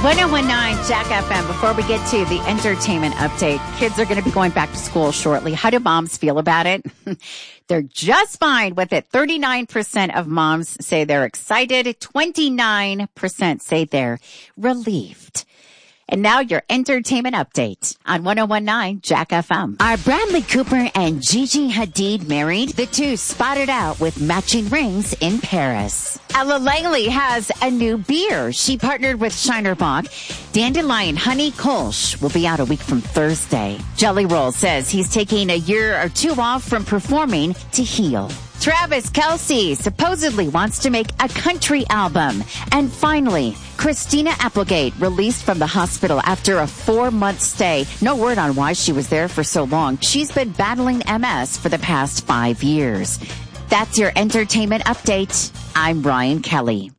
1019 Jack FM. Before we get to the entertainment update, kids are going to be going back to school shortly. How do moms feel about it? They're just fine with it. 39% of moms say they're excited. 29% say they're relieved. And now your entertainment update on 1019 Jack FM. Are Bradley Cooper and Gigi Hadid married? The two spotted out with matching rings in Paris. Ella Langley has a new beer. She partnered with Shiner Bock. Dandelion Honey Kolsch will be out a week from Thursday. Jelly Roll says he's taking a year or two off from performing to heal. Travis Kelce supposedly wants to make a country album. And finally, Christina Applegate released from the hospital after a 4-month stay. No word on why she was there for so long. She's been battling MS for the past 5 years. That's your entertainment update. I'm Brian Kelly.